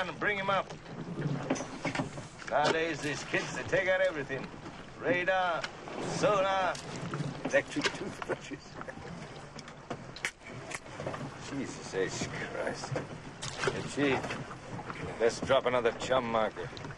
on and bring him up. Nowadays, these kids, they take out everything. Radar, sonar, electric toothbrushes. Jesus H. Christ. Hey, Chief, let's drop another chum marker.